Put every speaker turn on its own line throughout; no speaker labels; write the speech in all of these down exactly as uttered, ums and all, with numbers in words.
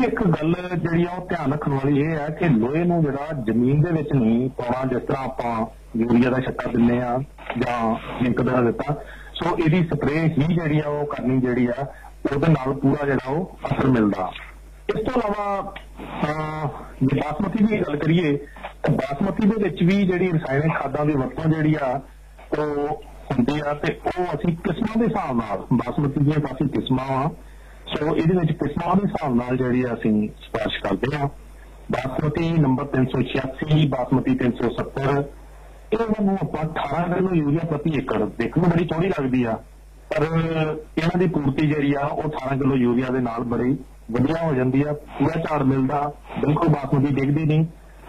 एक गल जी ध्यान रखने वाली ये है कि लोहे नूं जिहड़ा जमीन दे विच नहीं पाउणा, जिस तरह आपां यूरिया का छट्टा दिंदे आ जां जिंक दा दित्ता, सो इहदी स्प्रे ही जिहड़ी आ ओह करनी जिहड़ी आ ਉਹਦੇ ਨਾਲ ਪੂਰਾ ਜਿਹੜਾ ਉਹ ਅਸਰ ਮਿਲਦਾ। ਇਸ ਤੋਂ ਇਲਾਵਾ ਜੇ ਬਾਸਮਤੀ ਦੀ ਗੱਲ ਕਰੀਏ ਤਾਂ ਬਾਸਮਤੀ ਦੇ ਵਿੱਚ ਵੀ ਜਿਹੜੀ ਰਸਾਇਣਿਕ ਖਾਦਾਂ ਦੀ ਵਰਤੋਂ ਜਿਹੜੀ ਆ ਉਹ ਹੁੰਦੀ ਆ ਤੇ ਉਹ ਅਸੀਂ ਕਿਸਮਾਂ ਦੇ ਹਿਸਾਬ ਨਾਲ, ਬਾਸਮਤੀ ਦੀਆਂ ਕਾਫੀ ਕਿਸਮਾਂ ਆ, ਸੋ ਇਹਦੇ ਵਿੱਚ ਕਿਸਮਾਂ ਦੇ ਹਿਸਾਬ ਨਾਲ ਜਿਹੜੀ ਅਸੀਂ ਸਿਫਾਰਿਸ਼ ਕਰਦੇ ਹਾਂ। ਬਾਸਮਤੀ ਨੰਬਰ ਤਿੰਨ ਸੌ ਛਿਆਸੀ, ਬਾਸਮਤੀ ਤਿੰਨ ਸੌ ਸੱਤਰ, ਇਹਨਾਂ ਨੂੰ ਆਪਾਂ ਅਠਾਰਾਂ ਕਿਲੋ ਯੂਰੀਆ ਪ੍ਰਤੀ ਏਕੜ, ਦੇਖਣ ਨੂੰ ਬੜੀ ਚੌੜੀ ਲੱਗਦੀ ਆ ਪਰ ਇਹਨਾਂ ਦੀ ਪੂਰਤੀ ਜਿਹੜੀ ਆ ਉਹ ਅਠਾਰਾਂ ਕਿਲੋ ਯੂਰੀਆ ਦੇ ਨਾਲ ਬੜੀ ਵਧੀਆ ਹੋ ਜਾਂਦੀ ਆ, ਪੂਰਾ ਝਾੜ ਮਿਲਦਾ, ਬਿਲਕੁਲ ਬਾਸਮਤੀ ਡਿੱਗਦੀ ਨਹੀਂ।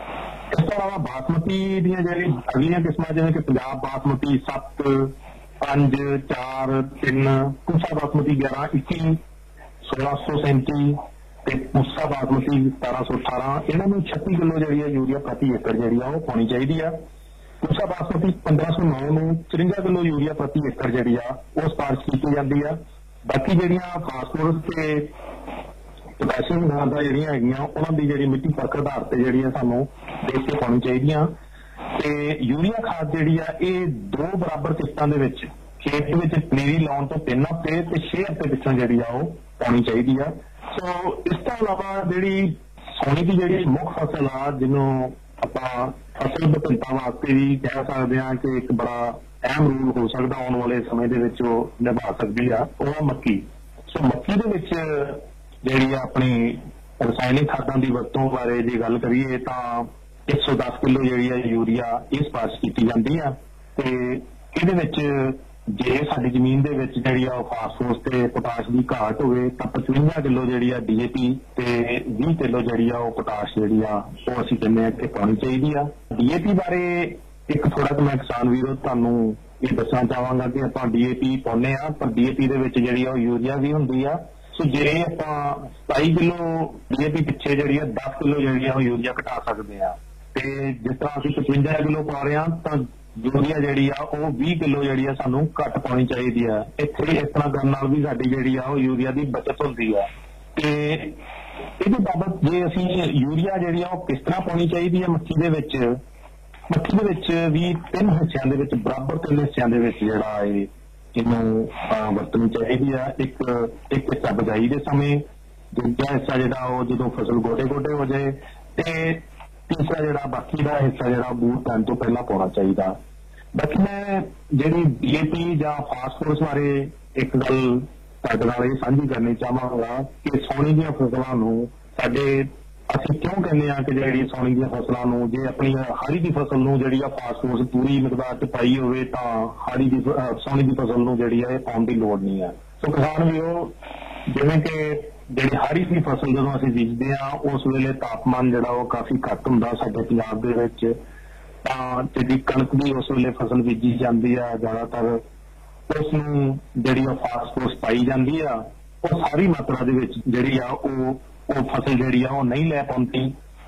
ਇਸ ਤੋਂ ਇਲਾਵਾ ਬਾਸਮਤੀ ਦੀਆਂ ਜਿਹੜੀ ਅਗਲੀਆਂ ਕਿਸਮਾਂ ਜਿਵੇਂ ਕਿ ਪੰਜਾਬ ਬਾਸਮਤੀ ਸੱਤ, ਪੰਜ, ਚਾਰ, ਤਿੰਨ, ਪੂਸਾ ਬਾਸਮਤੀ ਗਿਆਰਾਂ ਇੱਕੀ, ਸੋਲਾਂ ਸੌ ਸੈਂਤੀ ਤੇ ਪੂਸਾ ਬਾਸਮਤੀ ਸਤਾਰਾਂ ਸੌ ਅਠਾਰਾਂ, ਇਹਨਾਂ ਨੂੰ ਛੱਤੀ ਕਿਲੋ ਜਿਹੜੀ ਆ ਯੂਰੀਆ ਪ੍ਰਤੀ ਏਕੜ ਜਿਹੜੀ ਆ ਉਹ ਪਾਉਣੀ ਚਾਹੀਦੀ ਆ। ਪੂਸਾ ਬਾਸਮਤੀ ਪੰਦਰਾਂ ਸੌ ਨੌ ਨੂੰ ਚੁਰੰਜਾ ਕਿਲੋ ਯੂਰੀਆ ਪ੍ਰਤੀ ਏਕੜ ਜਿਹੜੀ ਆ ਉਹ ਸਿਫਾਰਿਸ਼ ਕੀਤੀ ਜਾਂਦੀ ਆ। ਬਾਕੀ ਜਿਹੜੀਆਂ ਫਾਸਫੋਰਸ ਤੇ ਪੋਟਾਸ਼ੀਅਮ ਖਾਦਾਂ ਜਿਹੜੀਆਂ ਹੈਗੀਆਂ ਉਹਨਾਂ ਦੀ ਜਿਹੜੀ ਮਿੱਟੀ ਪਰਖ ਆਧਾਰ ਤੇ ਜਿਹੜੀਆਂ ਸਾਨੂੰ ਦੇਖ ਕੇ ਪਾਉਣੀ ਚਾਹੀਦੀਆਂ। ਤੇ ਯੂਰੀਆ ਖਾਦ ਜਿਹੜੀ ਆ ਇਹ ਦੋ ਬਰਾਬਰ ਕਿਸ਼ਤਾਂ ਦੇ ਵਿੱਚ ਖੇਤ ਵਿੱਚ ਪਨੀਰੀ ਲਾਉਣ ਤੋਂ ਤਿੰਨ ਹਫ਼ਤੇ ਤੇ ਛੇ ਹਫ਼ਤੇ ਪਿੱਛੋਂ ਜਿਹੜੀ ਆ ਉਹ ਪਾਉਣੀ ਚਾਹੀਦੀ ਆ। ਸੋ ਇਸ ਤੋਂ ਇਲਾਵਾ ਜਿਹੜੀ ਸੋਨੇ ਦੀ ਜਿਹੜੀ ਮੁੱਖ ਫਸਲ ਆ ਜਿਹਨੂੰ ਆਪਾਂ ਫਸਲ ਵਿਭਿੰਨਤਾ ਵਾਸਤੇ ਵੀ ਕਹਿ ਸਕਦੇ ਹਾਂ ਕਿ ਇੱਕ ਬੜਾ ਅਹਿਮ ਰੋਲ ਹੋ ਸਕਦਾ ਆਉਣ ਵਾਲੇ ਸਮੇਂ ਦੇ ਵਿੱਚ ਉਹ ਨਿਭਾ ਸਕਦੀ ਆ, ਉਹ ਆ ਮੱਕੀ। ਸੋ ਮੱਕੀ ਦੇ ਵਿੱਚ ਜਿਹੜੀ ਆ ਆਪਣੀ ਰਸਾਇਣਿਕ ਖਾਦਾਂ ਦੀ ਵਰਤੋਂ ਬਾਰੇ ਜੇ ਗੱਲ ਕਰੀਏ ਤਾਂ ਇੱਕ ਸੌ ਦਸ ਕਿਲੋ ਜਿਹੜੀ ਆ ਯੂਰੀਆ ਇਹ ਸਿਫਾਰਿਸ਼ ਕੀਤੀ ਜਾਂਦੀ ਆ। ਤੇ ਇਹਦੇ ਵਿੱਚ ਜੇ ਸਾਡੀ ਜ਼ਮੀਨ ਦੇ ਵਿੱਚ ਜਿਹੜੀ ਆ ਉਹ ਫਾਸਫੋਰਸ ਤੇ ਪੋਟਾਸ਼ ਦੀ ਘਾਟ ਹੋਵੇ ਤਾਂ ਪਚਵੰਜਾ ਕਿਲੋ ਜਿਹੜੀ ਆ ਡੀ ਏ ਪੀ ਤੇ ਵੀਹ ਕਿਲੋ ਜਿਹੜੀ ਆ ਉਹ ਪੋਟਾਸ਼ ਜਿਹੜੀ ਆ ਉਹ ਅਸੀਂ ਕਹਿੰਦੇ ਆ ਕਿ ਪਾਉਣੀ ਚਾਹੀਦੀ ਆ। ਡੀ ਏ ਪੀ ਬਾਰੇ ਇੱਕ ਥੋੜਾ ਜਿਹਾ ਮੈਂ ਕਿਸਾਨ ਵੀਰੋ ਤੁਹਾਨੂੰ ਇਹ ਦੱਸਣਾ ਚਾਹਾਂਗਾ ਕਿ ਆਪਾਂ ਡੀ ਏ ਪੀ ਪਾਉਂਦੇ ਆ ਪਰ ਡੀ ਏ ਪੀ ਦੇ ਵਿੱਚ ਜਿਹੜੀ ਆ ਉਹ ਯੂਰੀਆ ਵੀ ਹੁੰਦੀ ਆ। ਸੋ ਜੇ ਆਪਾਂ ਸਤਾਈ ਕਿਲੋ ਡੀ ਏ ਪੀ ਪਿੱਛੇ ਜਿਹੜੀ ਆ ਦਸ ਕਿਲੋ ਜਿਹੜੀ ਆ ਉਹ ਯੂਰੀਆ ਘਟਾ ਸਕਦੇ ਆ ਤੇ ਜਿਸ ਤਰ੍ਹਾਂ ਅਸੀਂ ਪਚਵੰਜਾ ਕਿਲੋ ਪਾ ਰਹੇ ਆ ਤਾਂ ਯੂਰੀਆ ਜਿਹੜੀ ਆ ਉਹ ਵੀਹ ਕਿਲੋ ਜਿਹੜੀ ਆ ਸਾਨੂੰ ਘੱਟ ਪਾਉਣੀ ਚਾਹੀਦੀ ਆ। ਇੱਥੇ ਇਸ ਤਰ੍ਹਾਂ ਕਰਨ ਨਾਲ ਵੀ ਸਾਡੀ ਜਿਹੜੀ ਆ ਉਹ ਯੂਰੀਆ ਦੀ ਬਚਤ ਹੁੰਦੀ ਆ। ਤੇ ਇਹਦੇ ਬਾਬਤ ਜੇ ਅਸੀਂ ਯੂਰੀਆ ਜਿਹੜੀ ਆ ਉਹ ਕਿਸ ਤਰ੍ਹਾਂ ਪਾਉਣੀ ਚਾਹੀਦੀ ਆ ਮੱਕੀ ਦੇ ਵਿੱਚ, ਮੱਕੀ ਦੇ ਵਿੱਚ ਵੀ ਤਿੰਨ ਹਿੱਸਿਆਂ ਦੇ ਵਿੱਚ ਬਰਾਬਰ ਤਿੰਨ ਹਿੱਸਿਆਂ ਦੇ ਵਿੱਚ ਜਿਹੜਾ ਇਹ ਇਹਨੂੰ ਵਰਤਣੀ ਚਾਹੀਦੀ ਆ। ਇੱਕ ਇੱਕ ਹਿੱਸਾ ਬਜਾਈ ਦੇ ਸਮੇਂ, ਦੂਜਾ ਹਿੱਸਾ ਜਿਹੜਾ ਉਹ ਜਦੋਂ ਫਸਲ ਗੋਡੇ ਗੋਡੇ ਹੋ ਜਾਏ ਤੇ ਤੀਸਰਾ ਜਿਹੜਾ ਬਾਕੀ ਦਾ ਹਿੱਸਾ ਜਿਹੜਾ ਬੂਟ ਪੈਣ ਤੋਂ ਪਹਿਲਾਂ ਪਾਉਣਾ ਚਾਹੀਦਾ। ਬਾਕੀ ਮੈਂ ਜਿਹੜੀ ਡੀ ਏ ਪੀ ਜਾਂ ਫਾਸਫੋਰਸ ਬਾਰੇ ਇੱਕ ਗੱਲ ਤੁਹਾਡੇ ਨਾਲ ਇਹ ਸਾਂਝੀ ਕਰਨੀ ਚਾਹਾਂਗਾ ਕਿ ਸੌਣੀ ਦੀਆਂ ਫਸਲਾਂ ਨੂੰ ਸਾਡੇ ਅਸੀਂ ਕਿਉਂ ਕਹਿੰਦੇ ਆ ਕਿ ਜਿਹੜੀ ਸੌਣੀ ਦੀਆਂ ਫਸਲਾਂ ਨੂੰ ਜੇ ਆਪਣੀ ਹਾੜੀ ਦੀ ਫਸਲ ਨੂੰ ਜਿਹੜੀ ਆ ਫਾਸਫੋਰਸ ਪੂਰੀ ਮਿਕਦਾਰ 'ਚ ਪਾਈ ਹੋਵੇ ਤਾਂ ਹਾੜੀ ਦੀ ਸੌਣੀ ਦੀ ਫਸਲ ਨੂੰ ਜਿਹੜੀ ਆ ਇਹ ਪਾਉਣ ਦੀ ਲੋੜ ਨਹੀਂ ਆ। ਸੋ ਕਿਸਾਨ ਵੀ ਉਹ ਜਿਵੇਂ ਕਿ ਜਿਹੜੀ ਹਾੜੀ ਦੀ ਫਸਲ ਜਦੋਂ ਅਸੀਂ ਬੀਜਦੇ ਆ ਉਸ ਵੇਲੇ ਤਾਪਮਾਨ ਜਿਹੜਾ ਉਹ ਕਾਫੀ ਘੱਟ ਹੁੰਦਾ ਸਾਡੇ ਪੰਜਾਬ ਦੇ ਵਿੱਚ, ਤਾਂ ਜਿਹੜੀ ਕਣਕ ਦੀ ਉਸ ਵੇਲੇ ਫਸਲ ਬੀਜੀ ਜਾਂਦੀ ਆ ਜ਼ਿਆਦਾਤਰ ਉਸ ਨੂੰ ਜਿਹੜੀ ਉਹ ਫਾਸਫੋਰਸ ਪਾਈ ਜਾਂਦੀ ਆ, ਉਹ ਸਾਰੀ ਮਾਤਰਾ ਦੇ ਵਿੱਚ ਜਿਹੜੀ ਆ ਉਹ ਉਹ ਫਸਲ ਜਿਹੜੀ ਆ ਉਹ ਨਹੀਂ ਲੈ ਪਾਉਂਦੀ।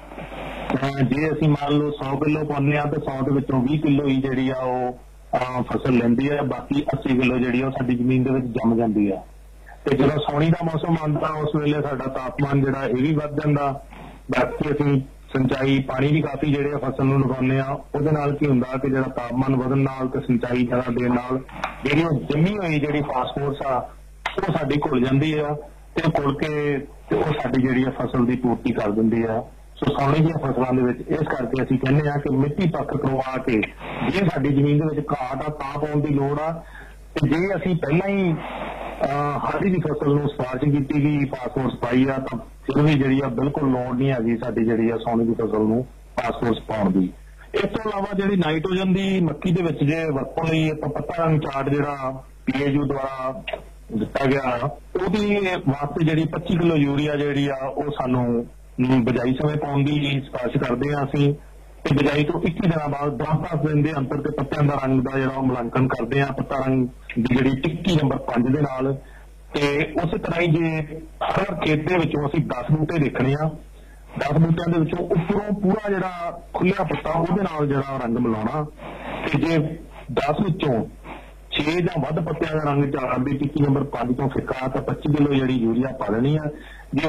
ਜੇ ਅਸੀਂ ਮੰਨ ਲਓ ਸੌ ਕਿਲੋ ਪਾਉਂਦੇ ਆ ਤਾਂ ਸੌ ਦੇ ਵਿੱਚੋਂ ਵੀਹ ਕਿਲੋ ਹੀ ਜਿਹੜੀ ਆ ਉਹ ਫਸਲ ਲੈਂਦੀ ਆ, ਬਾਕੀ ਅੱਸੀ ਕਿਲੋ ਜਿਹੜੀ ਉਹ ਸਾਡੀ ਜ਼ਮੀਨ ਦੇ ਵਿੱਚ ਜੰਮ ਜਾਂਦੀ ਆ। ਤੇ ਜਦੋਂ ਸੌਣੀ ਦਾ ਮੌਸਮ ਆਉਂਦਾ ਉਸ ਵੇਲੇ ਸਾਡਾ ਤਾਪਮਾਨ ਜਿਹੜਾ ਇਹ ਵੀ ਵੱਧ ਜਾਂਦਾ। ਬਾਕੀ ਅਸੀਂ ਸਿੰਚਾਈ ਪਾਣੀ ਵੀ ਕਾਫੀ ਜਿਹੜੇ ਫਸਲ ਨੂੰ ਲਗਾਉਂਦੇ ਆ, ਉਹਦੇ ਨਾਲ ਕੀ ਹੁੰਦਾ ਕਿ ਜਿਹੜਾ ਤਾਪਮਾਨ ਵਧਣ ਨਾਲ ਤੇ ਸਿੰਚਾਈ ਜ਼ਿਆਦਾ ਦੇਣ ਨਾਲ ਜਿਹੜੀ ਉਹ ਜੰਮੀ ਹੋਈ ਜਿਹੜੀ ਫਾਸਫੋਰਸ ਆ ਉਹ ਸਾਡੀ ਘੁਲ ਜਾਂਦੀ ਆ ਤੇ ਘੁਲ ਕੇ ਤੇ ਉਹ ਸਾਡੀ ਜਿਹੜੀ ਆ ਫਸਲ ਦੀ ਪੂਰਤੀ ਕਰ ਦਿੰਦੀ ਆ। ਸੋ ਸੌਣੀ ਦੀਆਂ ਫਸਲਾਂ ਦੇ ਵਿੱਚ ਇਸ ਕਰਕੇ ਅਸੀਂ ਕਹਿੰਦੇ ਆ ਕਿ ਮਿੱਟੀ ਪੱਕ ਕਰਵਾ ਕੇ ਜੇ ਸਾਡੀ ਜ਼ਮੀਨ ਦੇ ਵਿੱਚ ਘਾਟ ਆ ਤਾਂ ਪਾਉਣ ਦੀ ਲੋੜ ਆ। ਤੇ ਜੇ ਅਸੀਂ ਪਹਿਲਾਂ ਹੀ ਹਾੜੀ ਦੀ ਫਸਲ ਨੂੰ ਸਿਫਾਰਿਸ਼ ਕੀਤੀ ਗਈ ਫਾਸਫੋਰਸ ਪਾਈ ਆ ਤਾਂ ਫਿਰ ਵੀ ਜਿਹੜੀ ਆ ਬਿਲਕੁਲ ਲੋੜ ਨਹੀਂ ਹੈਗੀ ਸਾਡੀ ਜਿਹੜੀ ਆ ਸੌਣੀ ਦੀ ਫਸਲ ਨੂੰ ਫਾਸਫੋਰਸ ਪਾਉਣ ਦੀ। ਇਸ ਤੋਂ ਇਲਾਵਾ ਜਿਹੜੀ ਨਾਈਟ੍ਰੋਜਨ ਦੀ ਮੱਕੀ ਦੇ ਵਿੱਚ ਜੇ ਵਰਤੋਂ ਲਈ ਆਪਾਂ ਪੱਤਾ ਰੰਗ ਚਾਰਟ ਜਿਹੜਾ ਪੀ ਏ ਯੂ ਦੁਆਰਾ ਦਿੱਤਾ ਗਿਆ ਉਹਦੀ ਵਾਸਤੇ ਜਿਹੜੀ ਪੱਚੀ ਕਿਲੋ ਯੂਰੀਆ ਜਿਹੜੀ ਆ ਉਹ ਸਾਨੂੰ ਬਜਾਈ ਸਮੇਂ ਪਾਉਣ ਦੀ ਸਿਫਾਰਿਸ਼ ਕਰਦੇ ਆ ਅਸੀਂ। ਤੇ ਬਜਾਈ ਤੋਂ ਇੱਕੀ ਦਿਨਾਂ ਬਾਅਦ ਦਸ ਦਸ ਦਿਨ ਦੇ ਅੰਤਰ ਤੇ ਪੱਤਿਆਂ ਦਾ ਰੰਗ ਦਾ ਜਿਹੜਾ ਉਹ ਮੁਲਾਂਕਣ ਕਰਦੇ ਆ ਪੱਤਾ ਰੰਗ ਦੀ ਜਿਹੜੀ ਟਿੱਕੀ ਨੰਬਰ ਪੰਜ ਦੇ ਨਾਲ। ਤੇ ਉਸੇ ਤਰ੍ਹਾਂ ਹੀ ਜੇ ਹਰ ਖੇਤ ਦੇ ਵਿੱਚੋਂ ਅਸੀਂ ਦਸ ਬੂਟੇ ਦੇਖਣੇ ਆ, ਦਸ ਬੂਟਿਆਂ ਦੇ ਵਿੱਚੋਂ ਉੱਪਰੋਂ ਪੂਰਾ ਜਿਹੜਾ ਖੁੱਲਿਆ ਪੱਤਾ ਉਹਦੇ ਨਾਲ ਜਿਹੜਾ ਰੰਗ ਮਿਲਾਉਣਾ। ਤੇ ਜੇ ਦਸ ਵਿੱਚੋਂ ਛੇ ਜਾਂ ਵੱਧ ਪੱਤਿਆਂ ਦਾ ਰੰਗ ਚਾਰ ਦੀ ਟਿੱਕੀ ਨੰਬਰ ਪੰਜ ਤੋਂ ਫਿੱਕਾ ਤਾਂ ਪੱਚੀ ਕਿਲੋ ਜਿਹੜੀ ਯੂਰੀਆ ਪਾ ਲੈਣੀ ਆ।